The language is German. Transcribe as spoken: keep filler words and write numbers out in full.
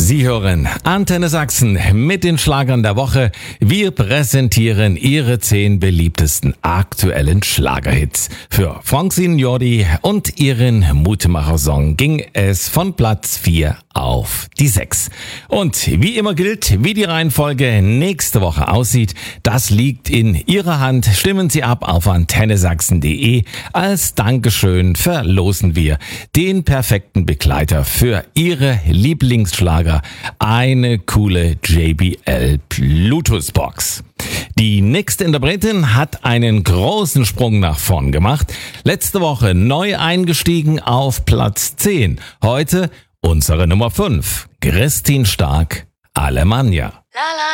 Sie hören Antenne Sachsen mit den Schlagern der Woche. Wir präsentieren Ihre zehn beliebtesten aktuellen Schlagerhits. Für Francine Jordi und ihren Mutmacher-Song ging es von Platz vier auf die sechs. Und wie immer gilt, wie die Reihenfolge nächste Woche aussieht, das liegt in Ihrer Hand. Stimmen Sie ab auf antenne sachsen punkt de. Als Dankeschön verlosen wir den perfekten Begleiter für Ihre Lieblingsschlager, eine coole J B L Bluetooth-Box. Die nächste Interpretin hat einen großen Sprung nach vorn gemacht. Letzte Woche neu eingestiegen auf Platz zehn. Heute unsere Nummer fünf, Christine Stark, Alemannia.